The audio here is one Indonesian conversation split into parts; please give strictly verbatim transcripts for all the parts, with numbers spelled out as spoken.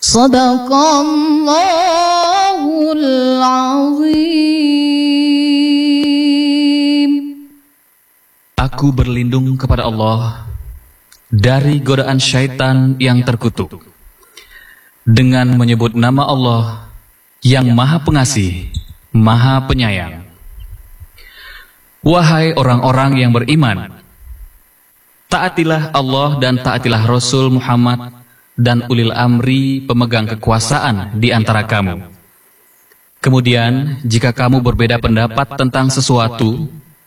Sadaqallahul azim. Aku berlindung kepada Allah dari godaan syaitan yang terkutuk dengan menyebut nama Allah yang Maha Pengasih, Maha Penyayang. Wahai orang-orang yang beriman, taatilah Allah dan taatilah Rasul Muhammad dan ulil amri pemegang kekuasaan di antara kamu. Kemudian, jika kamu berbeda pendapat tentang sesuatu,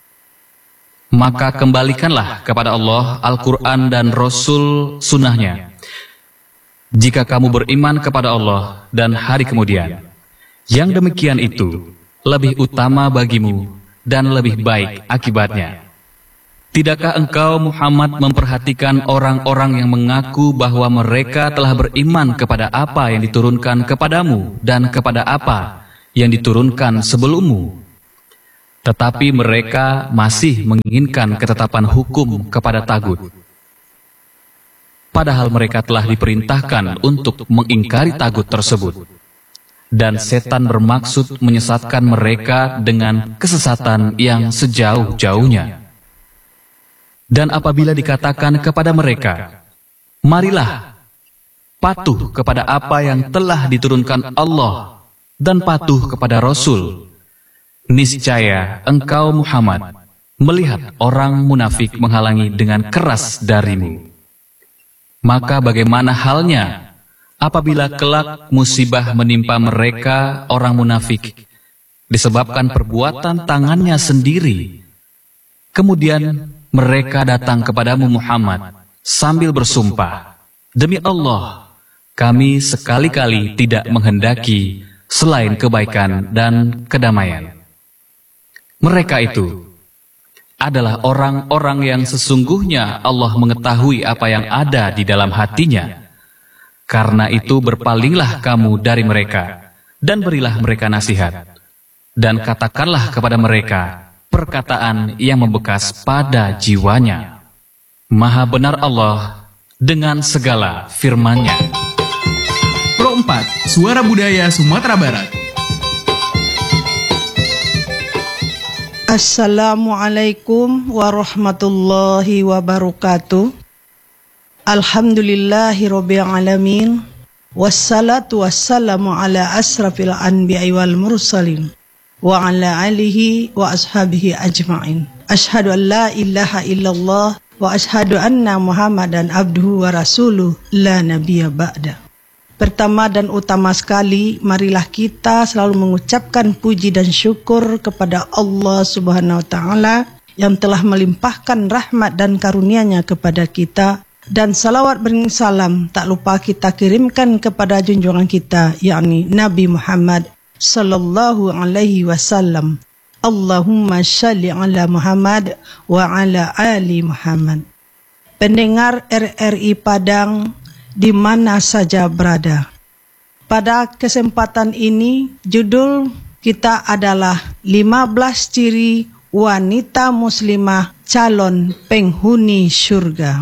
maka kembalikanlah kepada Allah Al-Quran dan Rasul Sunnahnya. Jika kamu beriman kepada Allah dan hari kemudian, yang demikian itu lebih utama bagimu dan lebih baik akibatnya. Tidakkah engkau Muhammad memperhatikan orang-orang yang mengaku bahwa mereka telah beriman kepada apa yang diturunkan kepadamu dan kepada apa yang diturunkan sebelummu, tetapi mereka masih menginginkan ketetapan hukum kepada tagut, padahal mereka telah diperintahkan untuk mengingkari tagut tersebut, dan setan bermaksud menyesatkan mereka dengan kesesatan yang sejauh-jauhnya. Dan apabila dikatakan kepada mereka, marilah patuh kepada apa yang telah diturunkan Allah dan patuh kepada Rasul, niscaya engkau Muhammad melihat orang munafik menghalangi dengan keras darimu. Maka bagaimana halnya apabila kelak musibah menimpa mereka orang munafik disebabkan perbuatan tangannya sendiri, kemudian mereka datang kepadamu Muhammad sambil bersumpah, demi Allah, kami sekali-kali tidak menghendaki selain kebaikan dan kedamaian. Mereka itu adalah orang-orang yang sesungguhnya Allah mengetahui apa yang ada di dalam hatinya. Karena itu berpalinglah kamu dari mereka dan berilah mereka nasihat. Dan katakanlah kepada mereka perkataan yang membekas pada jiwanya. Maha benar Allah dengan segala firman-Nya. Pro empat, Suara Budaya Sumatera Barat. Assalamualaikum warahmatullahi wabarakatuh. Alhamdulillahirabbil alamin. Wassalatu wassalamu ala asrafil anbiya'i wal mursalin wa ala alihi wa ashabihi ajma'in. Ashhadu an la ilaha illallah wa ashhadu anna Muhammadan abduhu wa rasuluh la nabiyya ba'da. Pertama dan utama sekali, marilah kita selalu mengucapkan puji dan syukur kepada Allah Subhanahu wa taala yang telah melimpahkan rahmat dan karunia-Nya kepada kita, dan salawat beriring salam tak lupa kita kirimkan kepada junjungan kita, yakni Nabi Muhammad sallallahu alaihi wasallam. Allahumma shalli ala Muhammad wa ala ali Muhammad. Pendengar R R I Padang di mana saja berada, pada kesempatan ini judul kita adalah lima belas ciri wanita muslimah calon penghuni surga.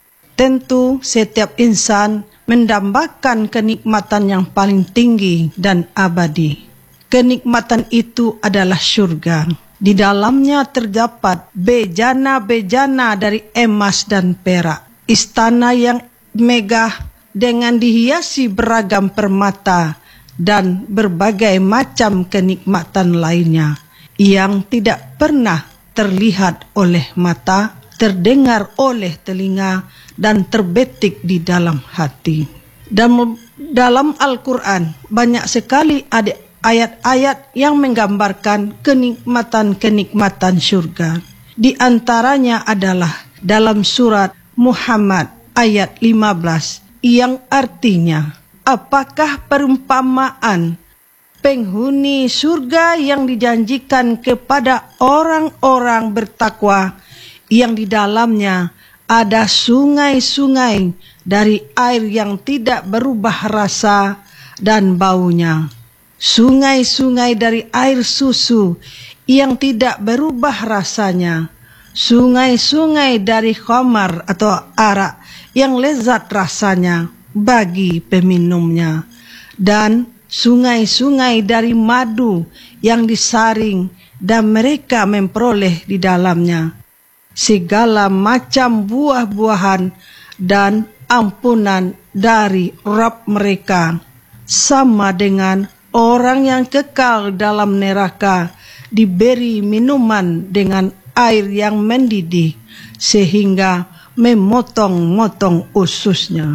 Tentu setiap insan mendambakan kenikmatan yang paling tinggi dan abadi. Kenikmatan itu adalah surga. Di dalamnya terdapat bejana-bejana dari emas dan perak, istana yang megah dengan dihiasi beragam permata, dan berbagai macam kenikmatan lainnya yang tidak pernah terlihat oleh mata, terdengar oleh telinga, dan terbetik di dalam hati. Dan dalam Al-Quran banyak sekali ada ayat-ayat yang menggambarkan kenikmatan-kenikmatan surga. Di antaranya adalah dalam surat Muhammad ayat lima belas yang artinya, apakah perumpamaan penghuni surga yang dijanjikan kepada orang-orang bertakwa yang di dalamnya ada sungai-sungai dari air yang tidak berubah rasa dan baunya, sungai-sungai dari air susu yang tidak berubah rasanya, sungai-sungai dari khamar atau arak yang lezat rasanya, bagi peminumnya, dan sungai-sungai dari madu yang disaring dan mereka memperoleh di dalamnya segala macam buah-buahan dan ampunan dari Rabb mereka, sama dengan orang yang kekal dalam neraka diberi minuman dengan air yang mendidih sehingga memotong-motong ususnya.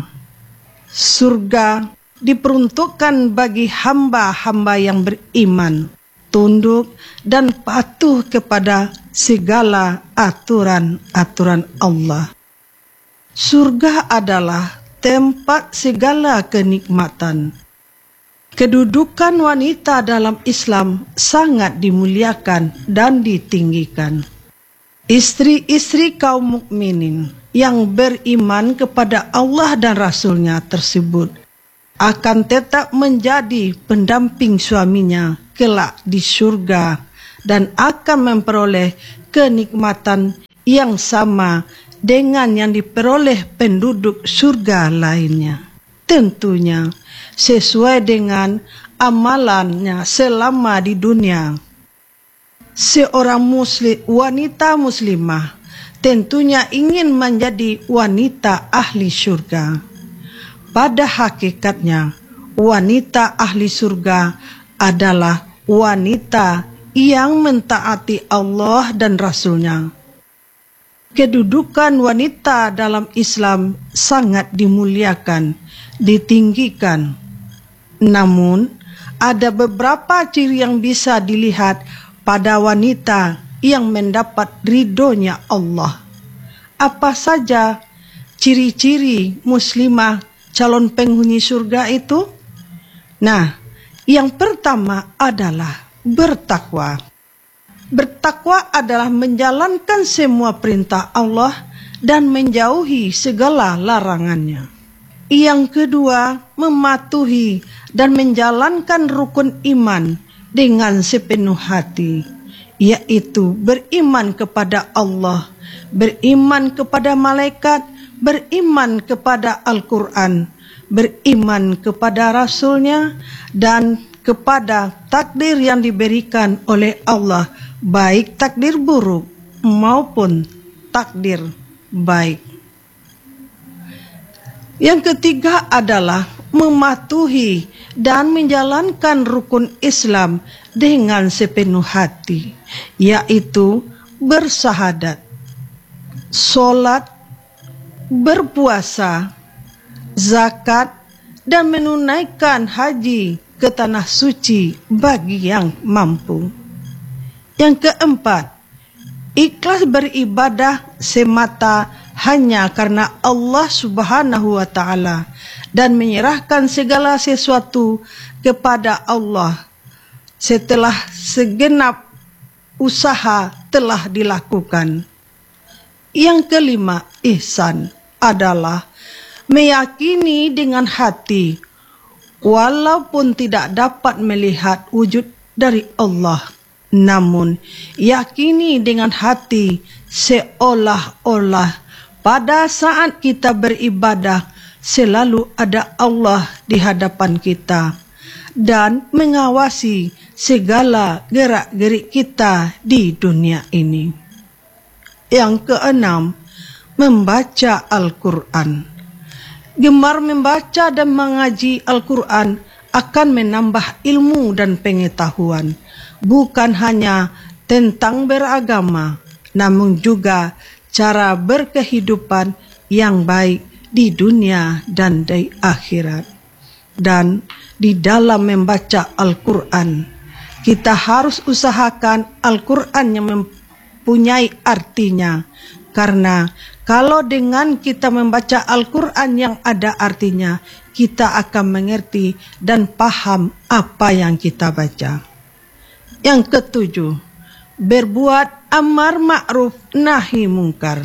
Surga diperuntukkan bagi hamba-hamba yang beriman, tunduk dan patuh kepada segala aturan-aturan Allah. Surga adalah tempat segala kenikmatan. Kedudukan wanita dalam Islam sangat dimuliakan dan ditinggikan. Istri-istri kaum mukminin yang beriman kepada Allah dan Rasul-Nya tersebut akan tetap menjadi pendamping suaminya kelak di surga dan akan memperoleh kenikmatan yang sama dengan yang diperoleh penduduk surga lainnya. Tentunya sesuai dengan amalannya selama di dunia. Seorang muslim, wanita muslimah tentunya ingin menjadi wanita ahli surga. Pada hakikatnya, wanita ahli surga adalah wanita yang mentaati Allah dan Rasul-Nya. Kedudukan wanita dalam Islam sangat dimuliakan, ditinggikan. Namun, ada beberapa ciri yang bisa dilihat pada wanita yang mendapat ridhonya Allah. Apa saja ciri-ciri muslimah calon penghuni surga itu? Nah, yang pertama adalah bertakwa. Bertakwa adalah menjalankan semua perintah Allah dan menjauhi segala larangannya. Yang kedua, mematuhi dan menjalankan rukun iman dengan sepenuh hati, yaitu beriman kepada Allah, beriman kepada malaikat, beriman kepada Al-Quran, beriman kepada Rasul-Nya, dan kepada takdir yang diberikan oleh Allah, baik takdir buruk maupun takdir baik. Yang ketiga adalah mematuhi dan menjalankan rukun Islam dengan sepenuh hati, yaitu bersahadat, sholat, berpuasa, zakat, dan menunaikan haji ke tanah suci bagi yang mampu. Yang keempat, ikhlas beribadah semata hanya karena Allah Subhanahu wa Ta'ala dan menyerahkan segala sesuatu kepada Allah setelah segenap usaha telah dilakukan. Yang kelima, ihsan adalah meyakini dengan hati walaupun tidak dapat melihat wujud dari Allah, namun yakini dengan hati seolah-olah pada saat kita beribadah selalu ada Allah di hadapan kita dan mengawasi segala gerak-gerik kita di dunia ini. Yang keenam, membaca Al-Quran. Gemar membaca dan mengaji Al-Quran akan menambah ilmu dan pengetahuan, bukan hanya tentang beragama, namun juga cara berkehidupan yang baik di dunia dan di akhirat. Dan di dalam membaca Al-Quran, kita harus usahakan Al-Quran yang mempunyai artinya, karena kalau dengan kita membaca Al-Quran yang ada artinya, kita akan mengerti dan paham apa yang kita baca. Yang ketujuh, berbuat amar ma'ruf nahi mungkar.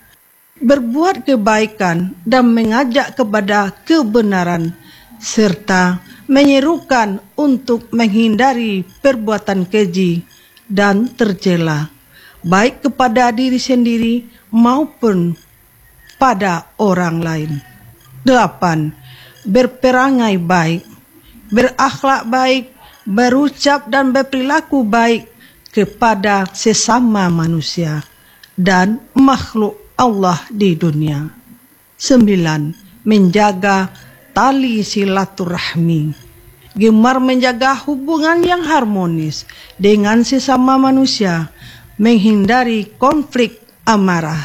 Berbuat kebaikan dan mengajak kepada kebenaran, serta menyerukan untuk menghindari perbuatan keji dan tercela, baik kepada diri sendiri maupun pada orang lain. Delapan, berperangai baik, berakhlak baik, berucap dan berperilaku baik kepada sesama manusia dan makhluk Allah di dunia. Sembilan, menjaga tali silaturahmi. Gemar menjaga hubungan yang harmonis dengan sesama manusia, menghindari konflik amarah,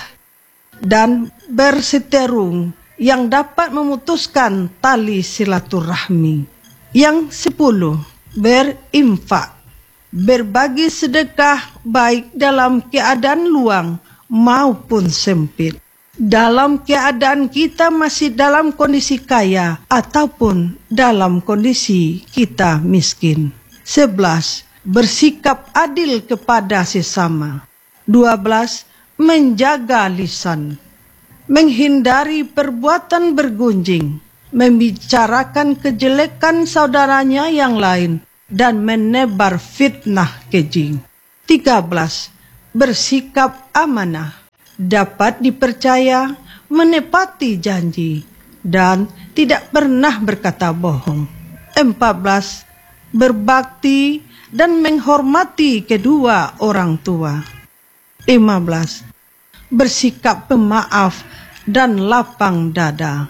dan berseteru yang dapat memutuskan tali silaturahmi. Yang sepuluh, berinfak, berbagi sedekah baik dalam keadaan luang maupun sempit. Dalam keadaan kita masih dalam kondisi kaya ataupun dalam kondisi kita miskin. Sebelas, bersikap adil kepada sesama. Dua belas, menjaga lisan, menghindari perbuatan bergunjing, membicarakan kejelekan saudaranya yang lain, dan menebar fitnah keji. Tiga belas, bersikap amanah, dapat dipercaya, menepati janji, dan tidak pernah berkata bohong. Empat belas, berbakti dan menghormati kedua orang tua. Lima belas, bersikap pemaaf dan lapang dada.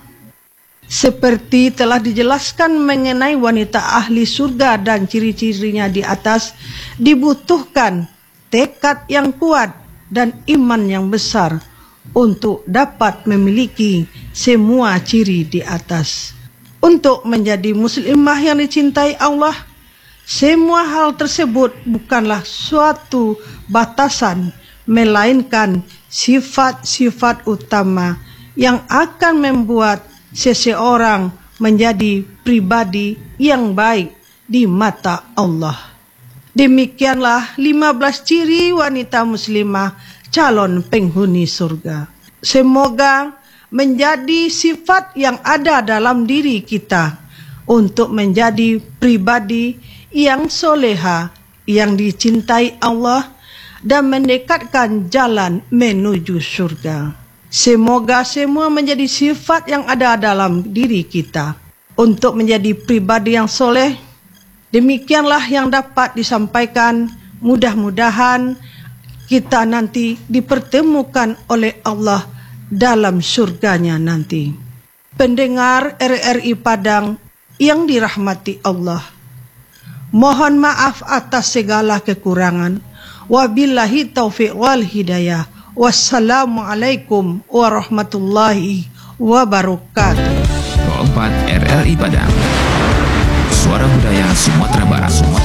Seperti telah dijelaskan mengenai wanita ahli surga dan ciri-cirinya di atas, dibutuhkan tekad yang kuat dan iman yang besar untuk dapat memiliki semua ciri di atas. Untuk menjadi muslimah yang dicintai Allah, semua hal tersebut bukanlah suatu batasan, melainkan sifat-sifat utama yang akan membuat seseorang menjadi pribadi yang baik di mata Allah. Demikianlah lima belas ciri wanita muslimah calon penghuni surga. Semoga menjadi sifat yang ada dalam diri kita untuk menjadi pribadi yang soleha, yang dicintai Allah, dan mendekatkan jalan menuju surga. Semoga semua menjadi sifat yang ada dalam diri kita untuk menjadi pribadi yang soleh. Demikianlah yang dapat disampaikan. Mudah-mudahan kita nanti dipertemukan oleh Allah dalam surganya nanti. Pendengar R R I Padang yang dirahmati Allah, mohon maaf atas segala kekurangan. Wabillahi taufiq wal hidayah. Wassalamualaikum warahmatullahi wabarakatuh. Pro empat R R I Padang, suara budaya Sumatera Barat.